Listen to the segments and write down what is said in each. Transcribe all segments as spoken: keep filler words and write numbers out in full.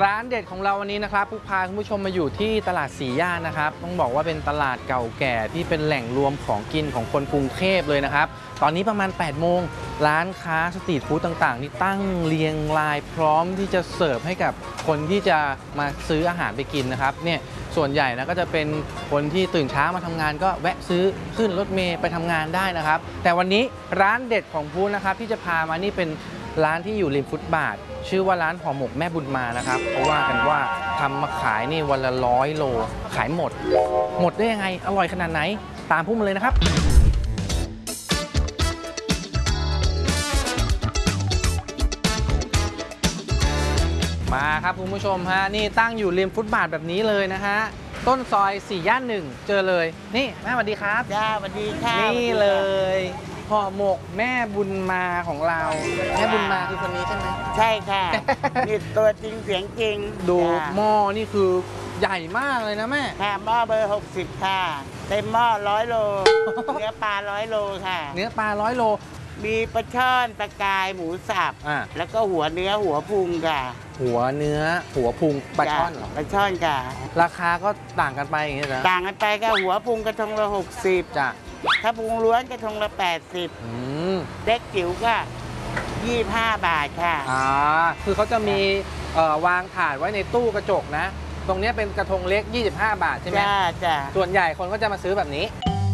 ร้านเด็ดของเราวันนี้นะครับผู้พาคุณผู้ชมมาอยู่ที่ตลาดสีย่านนะครับต้องบอกว่าเป็นตลาดเก่าแก่ที่เป็นแหล่งรวมของกินของคนกรุงเทพเลยนะครับตอนนี้ประมาณแปดโมงร้านค้าสตรีทฟู้ดต่างๆนี่ตั้งเรียงรายพร้อมที่จะเสิร์ฟให้กับคนที่จะมาซื้ออาหารไปกินนะครับเนี่ยส่วนใหญ่นะก็จะเป็นคนที่ตื่นเช้ามาทำงานก็แวะซื้อขึ้นรถเมล์ไปทำงานได้นะครับแต่วันนี้ร้านเด็ดของพูดนะครับที่จะพามานี่เป็นร้านที่อยู่ริมฟุตบาทชื่อว่าร้านห่อหมกแม่บุญมานะครับเพราะว่ากันว่าทำมาขายนี่วันละร้อยโลขายหมดหมดได้ยังไงอร่อยขนาดไหนตามพูดมาเลยนะครับมาครับคุณผู้ชมฮะนี่ตั้งอยู่ริมฟุตบาทแบบนี้เลยนะฮะต้นซอยสี่ย่านหนึ่งเจอเลยนี่แม่สวัสดีครับจ้าสวัสดีค่ะนี่เลยห่อหมกแม่บุญมาของเราแม่บุญมาคือคนนี้ใช่ไหมใช่ค่ะนี่ตัวจริงเสียงจริงดูหม้อนี่คือใหญ่มากเลยนะแม่ค่ะหม้อเบอร์หกสิบค่ะเต็มหม้อร้อยโลเนื้อปลาร้อยโลค่ะเนื้อปลาร้อยโลมีปลาช่อนปลากายหมูสับแล้วก็หัวเนื้อหัวพุงค่ะหัวเนื้อหัวพุงปลาช่อนเหรอปลาช่อนค่ะราคาก็ต่างกันไปอย่างเงี้ยนะต่างกันไปก็หัวพุงกระทงละหกสิบจ้ะถ้าพุงล้วนกระทงละแปดสิบเด็กจิ๋วก็ยี่สิบห้าบาทค่ะอ่าคือเขาจะมีวางถาดไว้ในตู้กระจกนะตรงนี้เป็นกระทงเล็กยี่สิบห้าบาทใช่ไหมจ้าจ้าส่วนใหญ่คนก็จะมาซื้อแบบนี้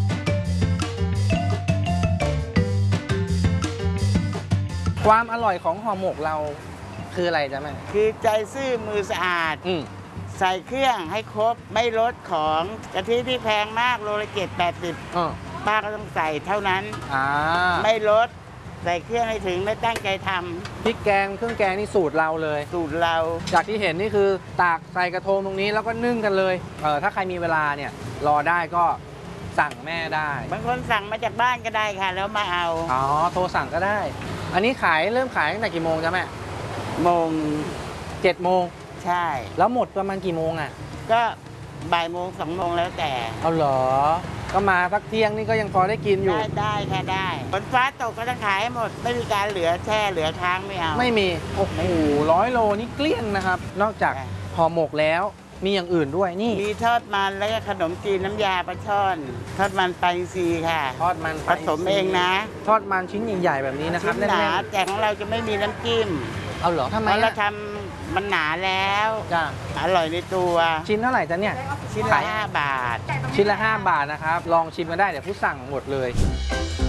ความอร่อยของห่อหมกเราคืออะไรจ๊ะแม่คือใจซื่อมือสะอาดใส่เครื่องให้ครบไม่ลดของกะทิที่แพงมากโลละเจ็ดแปดสิบป้าก็ต้องใส่เท่านั้นไม่ลดใส่เครื่องให้ถึงไม่ตั้งใจทำพริกแกงเครื่องแกงนี่สูตรเราเลยสูตรเราจากที่เห็นนี่คือตากใส่กระทงตรงนี้แล้วก็นึ่งกันเลยเออถ้าใครมีเวลาเนี่ยรอได้ก็สั่งแม่ได้บางคนสั่งมาจากบ้านก็ได้ค่ะแล้วมาเอาอ๋อโทรสั่งก็ได้อันนี้ขายเริ่มขายตั้งแต่กี่โมงจ๊ะแม่โมงเจ็ดโมงใช่แล้วหมดประมาณกี่โมงอ่ะก็บ่ายโมงสองโมงแล้วแต่เอาเหรอก็มาสักเที่ยงนี่ก็ยังพอได้กินอยู่ได้ได้ค่ะได้ฝนฟ้าตกก็ต้องขายให้หมดไม่มีการเหลือแช่เหลือค้างไม่เอาไม่มีโอ้โหร้อยโลนี่เกลี้ยงนะครับนอกจากห่อหมกแล้วมีอย่างอื่นด้วยนี่มีทอดมันแล้วก็ขนมจีนน้ำยาปลาช่อนทอดมันปลาอินทรีค่ะทอดมันผสมเองนะทอดมันชิ้นใหญ่ๆแบบนี้นะครับชิ้นหนาแต่ของเราจะไม่มีน้ำจิ้มเอาเหรอทำไมเราทำมันหนาแล้วจ้าอร่อยในตัวชิ้นเท่าไหร่จ๊ะเนี่ยชิ้นละห้าบาทชิ้นละห้าบาทนะครับลองชิมกันได้เดี๋ยวผู้สั่งหมดเลย